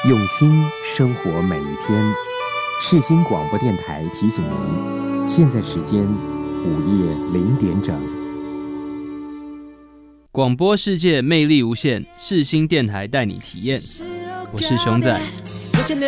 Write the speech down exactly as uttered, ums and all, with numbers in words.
用心生活每一天。世新广播电台提醒您，现在时间午夜零点整。 广播世界魅力无限，世新电台带你体验。我是熊仔。